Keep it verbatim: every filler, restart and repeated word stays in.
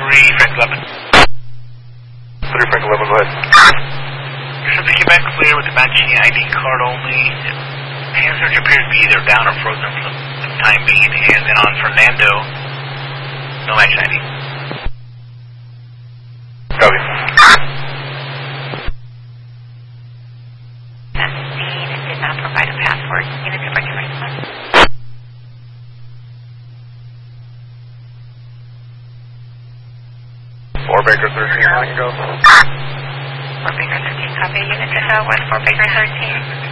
three, Frank eleven. three, Frank eleven, go ahead. This is the Quebec clear with the matching I D card only. Hand search appears to be either down or frozen for the time being. And then on Fernando, no matching I D. Copy. That scene did not provide a password. Unit to break response. four Baker thirteen, I can go. four Baker thirteen, copy. Unit to Southwest four Baker thirteen.